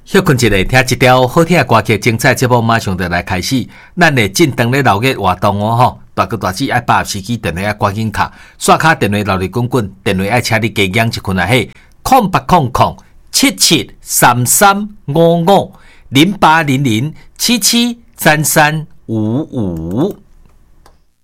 休困一下，听一条好听的歌曲，精彩节目马上就来开始。咱的进堂咧闹热活动哦吼，大哥大姐爱把握时机，电话要赶紧卡，刷卡电话闹热滚滚，电话爱请你加养一困啊嘿，08007733550800773355。